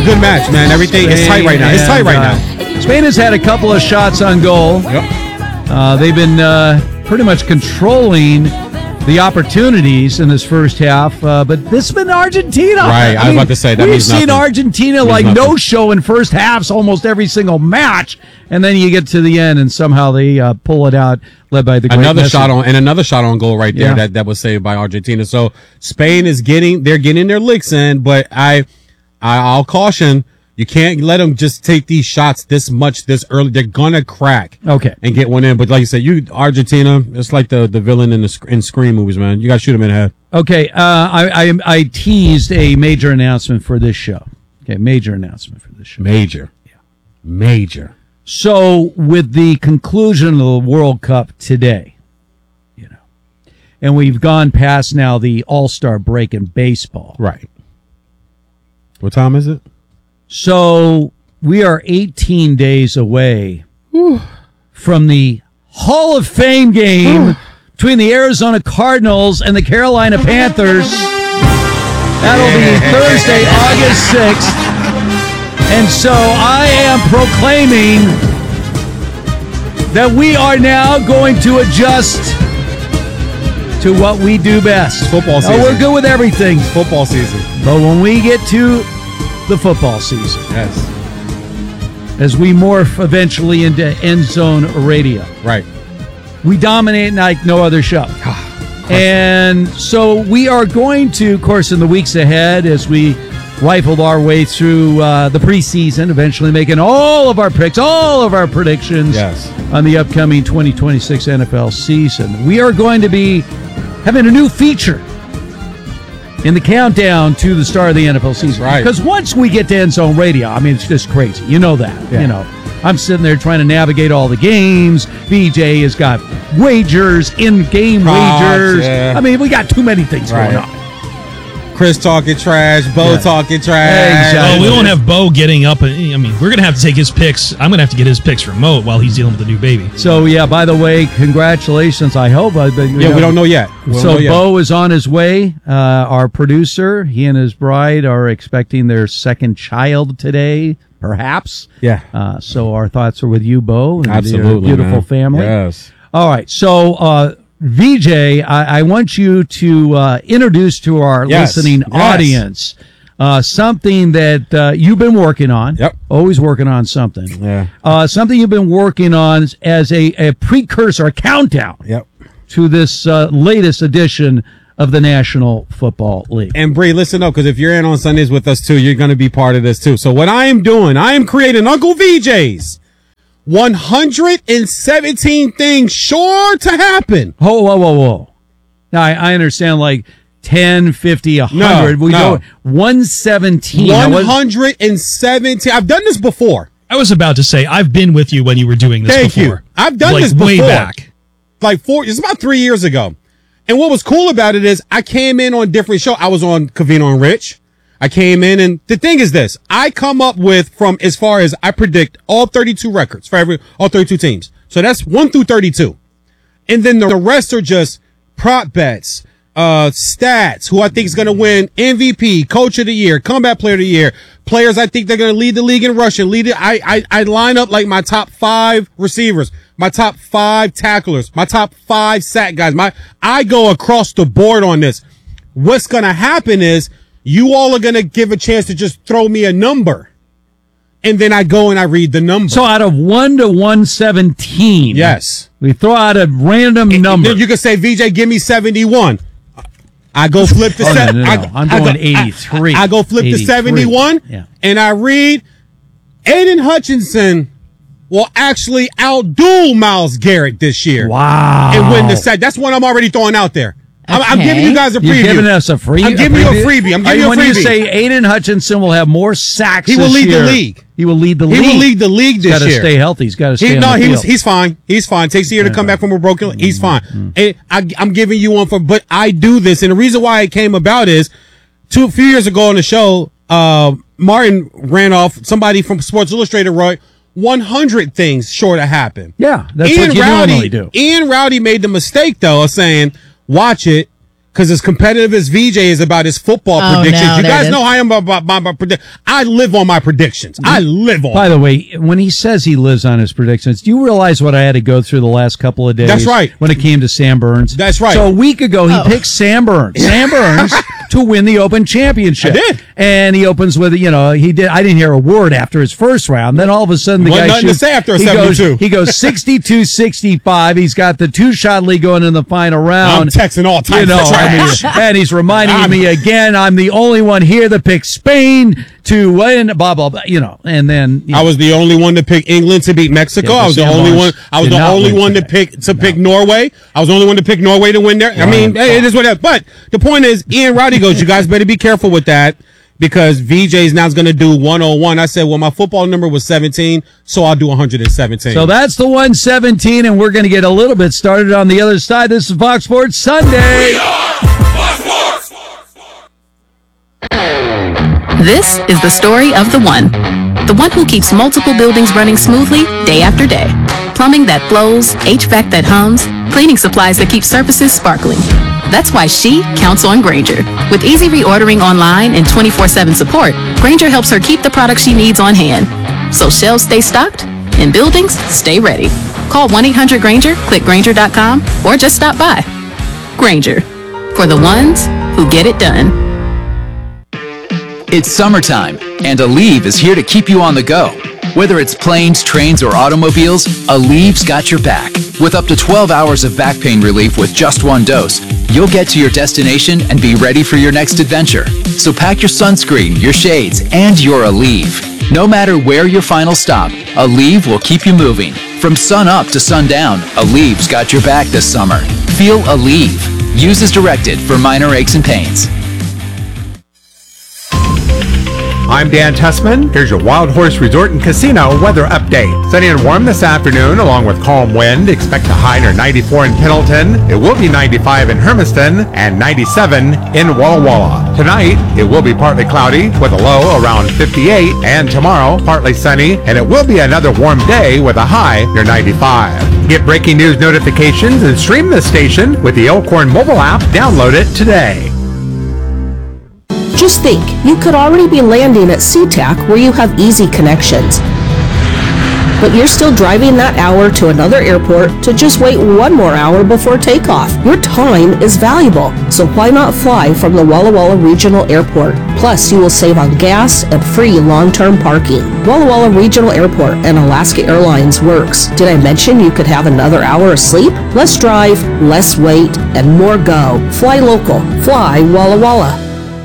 good match, man. Everything is tight right now. It's tight right now. Spain has had a couple of shots on goal. Yep. They've been pretty much controlling the opportunities in this first half, but this has been Argentina. Right, I was about to say, that means we've seen nothing. Argentina like no-show in first halves almost every single match, and then you get to the end, and somehow they pull it out, led by the great another Messi. shot on goal right there that was saved by Argentina. So Spain is getting their licks in, but I'll caution. You can't let them just take these shots this early. They're gonna crack. Okay. And get one in. But like you said, Argentina, it's like the villain in Scream movies, man. You gotta shoot him in the head. Okay. I teased a major announcement for this show. Okay, major announcement for this show. Major. So with the conclusion of the World Cup today, and we've gone past now the All-Star break in baseball. Right. What time is it? So we are 18 days away from the Hall of Fame game between the Arizona Cardinals and the Carolina Panthers. That'll be Thursday, August 6th. And so I am proclaiming that we are now going to adjust to what we do best. Football season. We're good with everything. Football season. But when we get to the football season. Yes. As we morph eventually into End Zone Radio. Right. We dominate like no other show. And so we are going to, of course, in the weeks ahead, as we rifle our way through the preseason, eventually making all of our picks, all of our predictions on the upcoming 2026 NFL season. We are going to be having a new feature in the countdown to the start of the NFL season. Right. Because once we get to End Zone Radio, I mean, it's just crazy. You know that. Yeah. I'm sitting there trying to navigate all the games. BJ has got wagers, in-game wagers. Yeah. I mean, we got too many things going on. Chris talking trash, Bo talking trash. Exactly. Oh, we won't have Bo getting up. I mean, we're going to have to take his picks. I'm going to have to get his picks remote while he's dealing with the new baby. So, by the way, congratulations, I hope. We don't know yet. Bo is on his way. Our producer, he and his bride are expecting their second child today, perhaps. Yeah. So our thoughts are with you, Bo, and absolutely, your beautiful family. Yes. All right. So, VJ, I want you to introduce to our listening audience something that you've been working on. Yep. Always working on something. Yeah. Something you've been working on as a precursor, a countdown to this latest edition of the National Football League. And Bree, listen up, because if you're in on Sundays with us too, you're going to be part of this too. So what I am doing, I am creating Uncle VJ's 117 things sure to happen. Whoa. Now, I understand like 10, 50, 100. We go 117. 117. I've done this before. I was about to say, I've been with you when you were doing this Thank before. you. I've done this before. Way back. It's about 3 years ago. And what was cool about it is I came in on different shows. I was on Covino and Rich. I came in, and the thing is this. I come up with, from as far as I predict, all 32 records for all 32 teams. So that's 1 through 32. And then the rest are just prop bets, stats, who I think is going to win MVP, Coach of the Year, Comeback Player of the Year, players I think they're going to lead the league in rushing. I line up like my top 5 receivers, my top 5 tacklers, my top 5 sack guys. I go across the board on this. What's going to happen is you all are going to give a chance to just throw me a number. And then I go and I read the number. So out of 1 to 117. Yes. We throw out a random number. You can say, VJ, give me 71. I go flip to no. I'm going 83. I go flip to 71, and I read Aiden Hutchinson will actually outduel Myles Garrett this year. Wow. And win the sack. That's one I'm already throwing out there. Okay. I'm giving you guys a preview. You're giving us a free. I'm giving you a freebie. When you say Aiden Hutchinson will have more sacks, he will lead the league. He will lead the league. He will lead the league this year. He's got to stay healthy. He's got to stay on the field. He's fine. He's fine. Takes a year to come back from a broken leg. He's fine. And I'm giving you one but I do this, and the reason why it came about is a few years ago on the show, Martin ran off somebody from Sports Illustrated wrote 100 things sure to happen. Yeah, that's what you normally do. Ian Rowdy made the mistake though of saying, watch it, because as competitive as VJ is about his football predictions, no, you there guys it is. know how I am about my prediction. I live on my predictions. I live on. By the way, when he says he lives on his predictions, do you realize what I had to go through the last couple of days? That's right. When it came to Sam Burns. That's right. So a week ago, he picked Sam Burns. Sam Burns to win the Open Championship. I did. And he opens with, he did. I didn't hear a word after his first round. Then all of a sudden, the Wasn't guy nothing to say after a he 72. He goes 62-65. He's got the 2-shot lead going in the final round. I'm texting all types of trash. And he's reminding me again, I'm the only one here that picked Spain to win, blah, blah, blah, and then. I was the only one to pick England to beat Mexico. Yeah, I was the Sam only Burns one. I was did the not only win one today. to pick Norway. I was the only one to pick Norway to win there. I mean, it is what it is. But the point is, Ian Roddy goes, you guys better be careful with that because VJ's now going to do 101. I said, well, my football number was 17, so I'll do 117. So that's the 117, and we're going to get a little bit started on the other side. This is Fox Sports Sunday. This is the story of the one who keeps multiple buildings running smoothly day after day. Plumbing that flows, HVAC that hums, cleaning supplies that keep surfaces sparkling. That's why she counts on Grainger. With easy reordering online and 24/7 support, Grainger helps her keep the products she needs on hand. So shelves stay stocked and buildings stay ready. Call 1-800-GRAINGER, click Grainger.com, or just stop by. Grainger, for the ones who get it done. It's summertime, and Aleve is here to keep you on the go. Whether it's planes, trains, or automobiles, Aleve's got your back. With up to 12 hours of back pain relief with just one dose, you'll get to your destination and be ready for your next adventure. So pack your sunscreen, your shades, and your Aleve. No matter where your final stop, Aleve will keep you moving. From sun up to sundown, Aleve's got your back this summer. Feel Aleve. Use as directed for minor aches and pains. I'm Dan Tessman. Here's your Wild Horse Resort and Casino weather update. Sunny and warm this afternoon, along with calm wind. Expect a high near 94 in Pendleton. It will be 95 in Hermiston and 97 in Walla Walla. Tonight, it will be partly cloudy with a low around 58. And tomorrow, partly sunny, and it will be another warm day with a high near 95. Get breaking news notifications and stream the station with the Elkhorn mobile app. Download it today. Just think, you could already be landing at SeaTac where you have easy connections. But you're still driving that hour to another airport to just wait one more hour before takeoff. Your time is valuable, so why not fly from the Walla Walla Regional Airport? Plus, you will save on gas and free long-term parking. Walla Walla Regional Airport and Alaska Airlines works. Did I mention you could have another hour of sleep? Less drive, less wait, and more go. Fly local. Fly Walla Walla.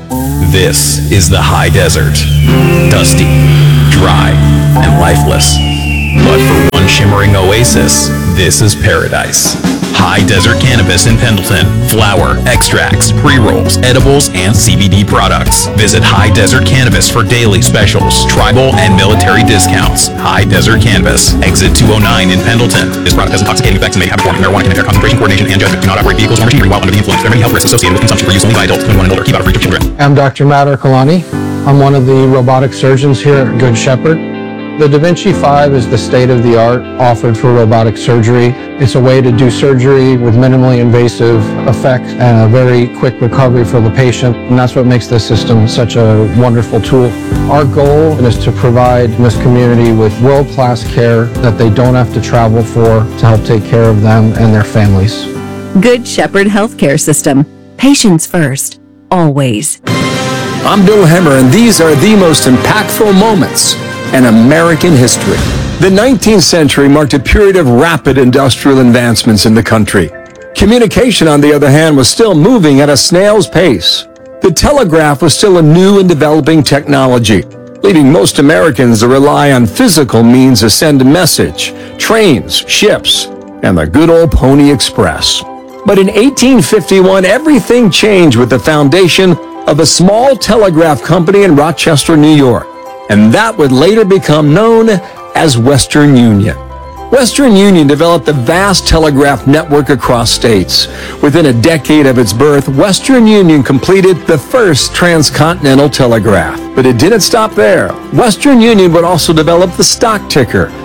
This is the high desert. Dusty, dry, and lifeless. But for one shimmering oasis, this is paradise. High Desert Cannabis in Pendleton. Flower, extracts, pre-rolls, edibles, and CBD products. Visit High Desert Cannabis for daily specials, tribal, and military discounts. High Desert Cannabis, exit 209 in Pendleton. This product has intoxicating effects and may have a form of marijuana can impair concentration, coordination, and judgment. Do not operate vehicles or machinery while under the influence. There are many health risks associated with consumption for use only by adults 21 and older. Keep out of reach of children. I'm Dr. Matt Ercolani. I'm one of the robotic surgeons here at Good Shepherd. The Da Vinci 5 is the state-of-the-art offered for robotic surgery. It's a way to do surgery with minimally invasive effects and a very quick recovery for the patient, and that's what makes this system such a wonderful tool. Our goal is to provide this community with world-class care that they don't have to travel for to help take care of them and their families. Good Shepherd Healthcare System. Patients first, always. I'm Bill Hemmer, and these are the most impactful moments in American history. The 19th century marked a period of rapid industrial advancements in the country. Communication, on the other hand, was still moving at a snail's pace. The telegraph was still a new and developing technology, leading most Americans to rely on physical means to send a message, trains, ships, and the good old Pony Express. But in 1851, everything changed with the foundation of a small telegraph company in Rochester, New York. And that would later become known as Western Union. Western Union developed a vast telegraph network across states. Within a decade of its birth, Western Union completed the first transcontinental telegraph. But it didn't stop there. Western Union would also develop the stock ticker,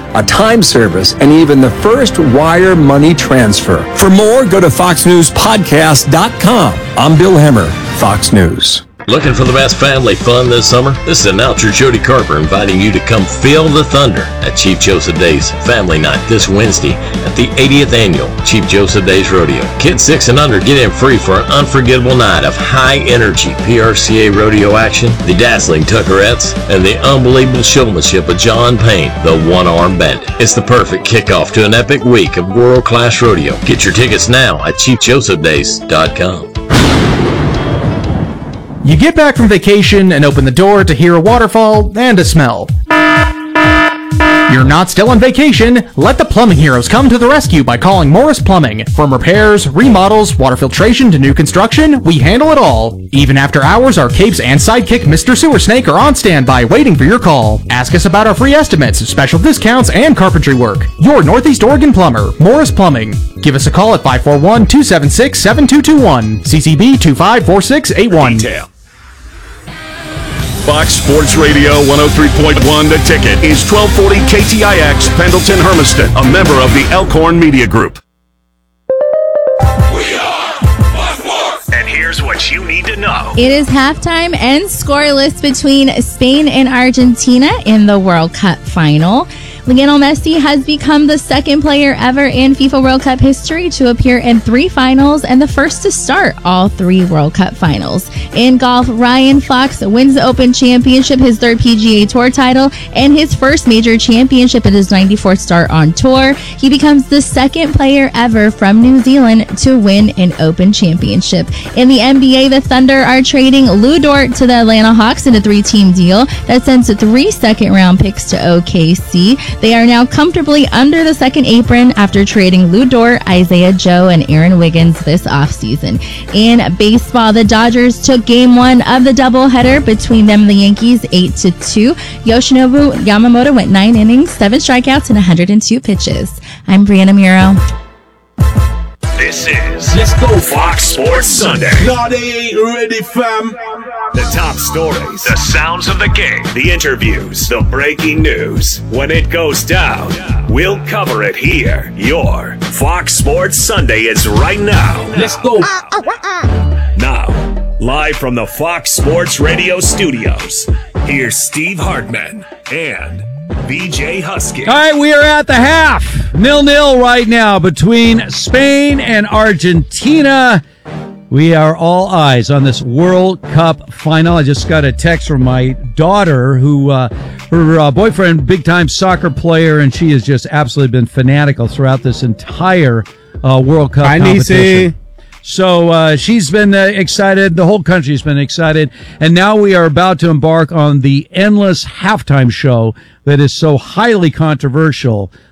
a time service, and even the first wire money transfer. For more, go to foxnewspodcast.com. I'm Bill Hemmer, Fox News. Looking for the best family fun this summer? This is announcer Jody Carper inviting you to come feel the thunder at Chief Joseph Days Family Night this Wednesday at the 80th Annual Chief Joseph Days Rodeo. Kids 6 and under get in free for an unforgettable night of high-energy PRCA rodeo action, the dazzling Tuckerettes, and the unbelievable showmanship of John Payne, the one-armed bandit. It's the perfect kickoff to an epic week of world-class rodeo. Get your tickets now at ChiefJosephDays.com. You get back from vacation and open the door to hear a waterfall and a smell. You're not still on vacation. Let the plumbing heroes come to the rescue by calling Morris Plumbing. From repairs, remodels, water filtration to new construction, we handle it all. Even after hours, our capes and sidekick Mr. Sewer Snake are on standby waiting for your call. Ask us about our free estimates, special discounts, and carpentry work. Your Northeast Oregon plumber, Morris Plumbing. Give us a call at 541-276-7221. CCB 254681. Detail. Fox Sports Radio 103.1 The Ticket is 1240 KTIX Pendleton Hermiston, a member of the Elkhorn Media Group. And here's what you need to know. It is halftime and scoreless between Spain and Argentina in the World Cup final. Lionel Messi has become the second player ever in FIFA World Cup history to appear in 3 finals and the first to start all 3 World Cup finals. In golf, Ryan Fox wins the Open Championship, his 3rd PGA Tour title, and his first major championship at his 94th start on tour. He becomes the second player ever from New Zealand to win an Open Championship. In the NBA, the Thunder are trading Lou Dort to the Atlanta Hawks in a 3-team deal that sends 3 second-round picks to OKC. They are now comfortably under the second apron after trading Lou Dort, Isaiah Joe, and Aaron Wiggins this offseason. In baseball, the Dodgers took Game 1 of the doubleheader between them and the Yankees 8-2. Yoshinobu Yamamoto went 9 innings, 7 strikeouts, and 102 pitches. I'm Brianna Muro. This is Let's Go Fox Sports Sunday. No, they ain't ready, fam. The top stories, the sounds of the game, the interviews, the breaking news. When it goes down, we'll cover it here. Your Fox Sports Sunday is right now. Let's go. Now, live from the Fox Sports Radio studios, here's Steve Hartman and BJ Husky. All right, we are at the half. 0-0 right now between Spain and Argentina. We are all eyes on this World Cup final. I just got a text from my daughter who, her boyfriend, big-time soccer player, and she has just absolutely been fanatical throughout this entire World Cup competition. So she's been excited. The whole country's been excited. And now we are about to embark on the endless halftime show that is so highly controversial